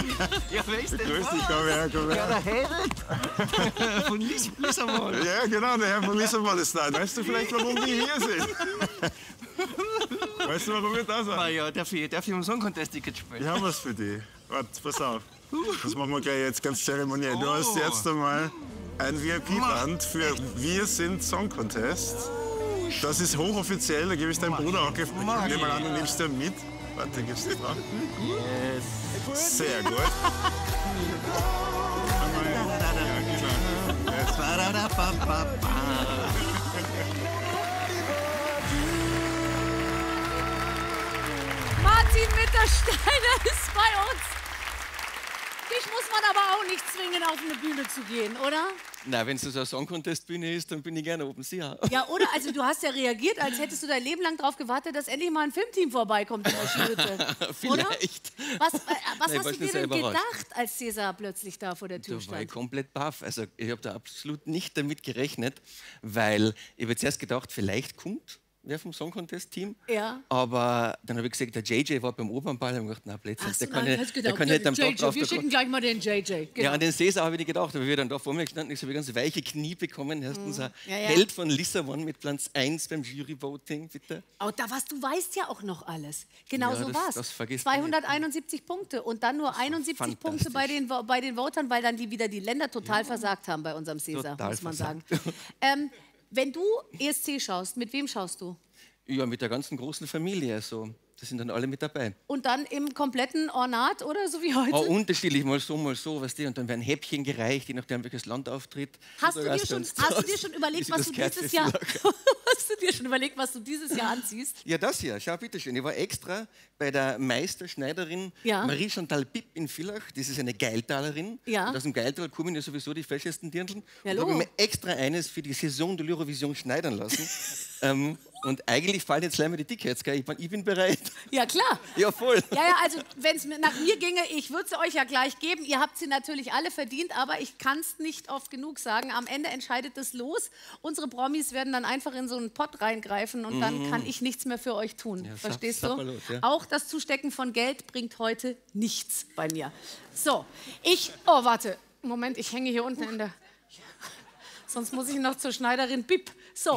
Ja, wer ist denn Grüß dich, komm her, komm her. Ja, der Herr von Lissabon. Ja, genau, der Herr von Lissabon ist da. Weißt du vielleicht, warum wir hier sind? Weißt du, warum wir da sind? Na ja, darf ich im Song Contest Ticket spielen? Wir haben was für dich. Warte, pass auf. Das machen wir gleich jetzt ganz zeremoniell. Du hast jetzt einmal ein VIP-Band für Wir sind Song Contest. Das ist hochoffiziell, da gebe ich deinem Bruder auch. Nimm mal an, du nimmst den mit. Warte, gibst du dran. Yes. Sehr gut. Martin Mittersteiner ist bei uns. Dich muss man aber auch nicht zwingen, auf eine Bühne zu gehen, oder? Na, wenn es so eine Song Contest Bühne ist, dann bin ich gerne oben, sicher. Ja, oder? Also du hast ja reagiert, als hättest du dein Leben lang darauf gewartet, dass endlich mal ein Filmteam vorbeikommt in der Skihütte. Vielleicht. Was Nein, hast du dir denn gedacht, als Cäsar plötzlich da vor der Tür Da war ich stand? komplett baff. Also ich habe da absolut nicht damit gerechnet, weil ich habe zuerst gedacht, vielleicht kommt wer vom Song Contest Team. Ja. Aber dann habe ich gesagt, der JJ war beim Opernball und ich gedacht, na plötzlich, Ach so, der kann nein, nicht, hast der gedacht, kann nicht am Tag JJ, drauf. wir schicken gleich mal den JJ. Genau. Ja, an den Cäsar habe ich nicht gedacht, aber wie er dann da vor mir gestanden ist, habe ich ganz weiche Knie bekommen. Er ist unser Ja. Held von Lissabon mit Platz 1 beim Jury-Voting, bitte. Oh, du weißt ja auch noch alles. Genau Ja, so das- war's. das vergisst man nicht. 271 Punkte und dann nur 71 Punkte bei den Votern, weil dann wieder die Länder total versagt haben bei unserem Cäsar, Total muss man versagt. sagen. Wenn du ESC schaust, mit wem schaust du? Ja, mit der ganzen großen Familie. Also, da sind dann alle mit dabei. Und dann im kompletten Ornat oder so wie heute? Oh, unterschiedlich, mal so, weißt du. Und dann werden Häppchen gereicht, je nachdem, welches Land auftritt. Hast Und du da dir weißt schon, ganz hast du aus, dir schon überlegt, wie was sie du das dieses Kerzchen Jahr flackert. hast du dir schon überlegt, was du dieses Jahr anziehst? Ja, das hier, schau bitteschön. Ich war extra bei der Meisterschneiderin Ja. Marie-Chantal Pipp in Villach. Das ist eine Geiltalerin. Ja. Und aus dem Geiltal kommen ja sowieso die feschesten Dirndln. Ja, und da habe ich Logo. mir extra eines für die Saison de l'Eurovision schneidern lassen. Und eigentlich fallen jetzt gleich mal die Tickets, gell? Ich bin bereit. Ja, klar. Ja, voll. Ja, also wenn es nach mir ginge, ich würde sie euch ja gleich geben. Ihr habt sie natürlich alle verdient, aber ich kann es nicht oft genug sagen. Am Ende entscheidet das Los. Unsere Promis werden dann einfach in so einen Pott reingreifen und dann kann ich nichts mehr für euch tun. Ja, Verstehst sag du? mal los, ja. Auch das Zustecken von Geld bringt heute nichts bei mir. So, oh warte, Moment, ich hänge hier unten in der... Sonst muss ich noch zur Schneiderin Bip. So.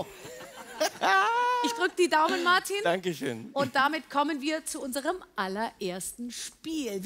Ich drücke die Daumen, Martin. Dankeschön. Und damit kommen wir zu unserem allerersten Spiel.